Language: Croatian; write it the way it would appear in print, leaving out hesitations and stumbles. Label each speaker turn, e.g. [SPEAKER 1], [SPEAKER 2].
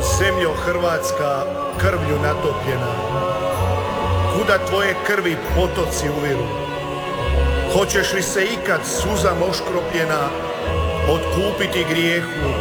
[SPEAKER 1] zemljo Hrvatska, krvlju natopljena, kuda tvoje krvi potoci uviru? Hoćeš li se ikad suzam oškropljena otkupiti grijehu